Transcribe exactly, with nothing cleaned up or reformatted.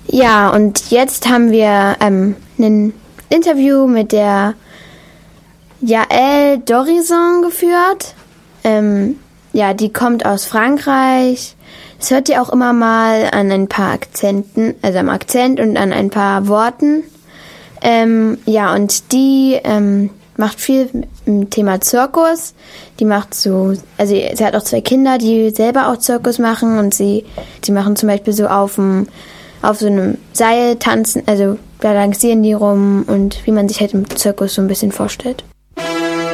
Ja, und jetzt haben wir ähm, ein Interview mit der Yael Dorison geführt. Ähm, ja, die kommt aus Frankreich. Das hört ihr auch immer mal an ein paar Akzenten, also am Akzent und an ein paar Worten. Ähm, ja, und die ähm, macht viel im Thema Zirkus. Die macht so, also sie hat auch zwei Kinder, die selber auch Zirkus machen und sie, die machen zum Beispiel so auf dem, auf so einem Seil tanzen, also balancieren die rum und wie man sich halt im Zirkus so ein bisschen vorstellt.